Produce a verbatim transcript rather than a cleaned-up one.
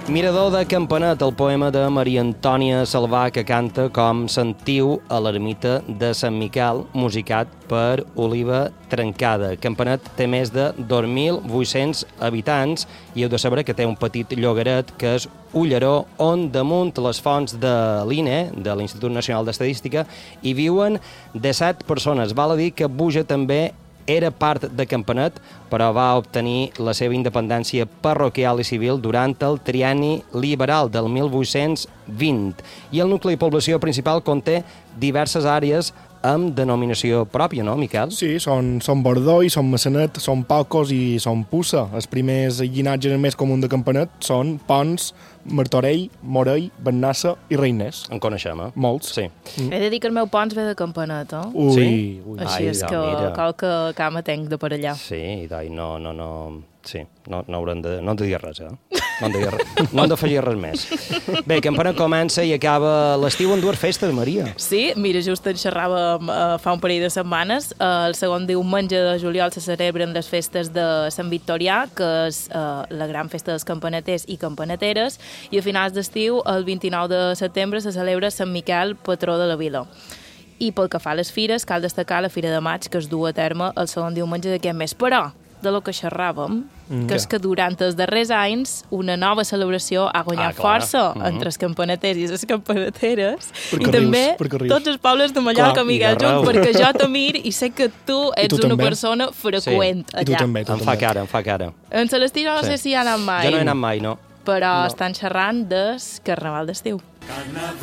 Mirador de Campanet, el poema de Maria Antònia Salvà, que canta com sentiu a l'ermita de Sant Miquel, musicat per Oliva Trencada. Campanet té més de dos mil vuit-cents habitants i heu de saber que té un petit llogaret que és Ulleró, on damunt les fonts de l'I N E, de l'Institut Nacional d'Estadística, hi viuen disset persones. Val a dir que Buja també era part de Campanet, però va obtenir la seva independència parroquial i civil durant el trienni liberal del mil vuit-cents vint. I el nucli de població principal conté diverses àrees amb denominació pròpia, no, Miquel? Sí, són, són Bordoi, són Massanet, són Pocos i són Pussa. Els primers llinatges més comuns de Campanet són Pons, Martorell, Morell, Bennassa i Reiners. En coneixem, eh? Molts. Sí. Mm. He de dir que el meu Pons ve de Campanet, eh? Ui, sí? ui. Així Ai, és ja, que mira. cal que cama tenc de per allà. Sí, i dai, no, no, no... Sí, no, no haurem de... No hem de dir res, eh? No hem de dir res. No hem d'afegir res més. Bé, Campanet comença i acaba l'estiu en dues festes, Maria. Sí, mira, just en xerràvem uh, fa un parell de setmanes. Uh, el segon diumenge de juliol se celebren les festes de Sant Victorià, que és uh, la gran festa dels campaneters i campaneteres, i a finals d'estiu, el vint-i-nou de setembre, se celebra Sant Miquel, patró de la vila. I pel que fa a les fires, cal destacar la Fira de Maig, que es du a terme el segon diumenge d'aquest mes. Però, de lo que xerràvem, mm, que és que durant els darrers anys una nova celebració ha guanyat ah, clar. força mm -hmm. entre els campaneters i les campaneteres, Perquè i també rius, tots els pobles de Mallorca, Clar, Miguel, i de junt, perquè jo t'amir i sé que tu ets tu una també. persona freqüent I tu allà. també, tu Em també. fa cara, em fa cara. En Celestí no Sí. sé si hi ha anat mai, Jo no he anat mai, no. però No. estan xerrant del Carnaval d'estiu. Carnaval